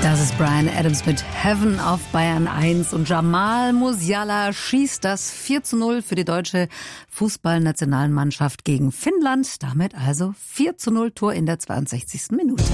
Das ist Bryan Adams mit Heaven auf Bayern 1 und Jamal Musiala schießt das 4:0 für die deutsche Fußballnationalmannschaft gegen Finnland. Damit also 4:0 Tor in der 62. Minute.